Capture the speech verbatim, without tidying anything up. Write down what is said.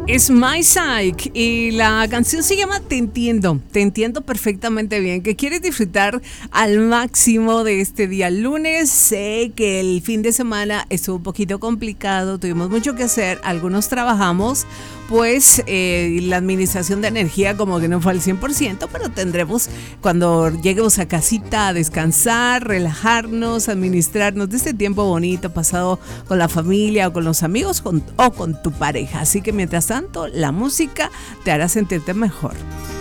Es My Psych y la canción se llama Te Entiendo, te entiendo perfectamente bien, que quieres disfrutar al máximo de este día lunes. Sé que el fin de semana estuvo un poquito complicado, tuvimos mucho que hacer, algunos trabajamos, pues eh, la administración de energía como que no fue al cien por ciento, pero tendremos cuando lleguemos a casita a descansar, relajarnos, administrarnos de este tiempo bonito pasado con la familia o con los amigos con, o con tu pareja. Así que mientras tanto, la música te hará sentirte mejor.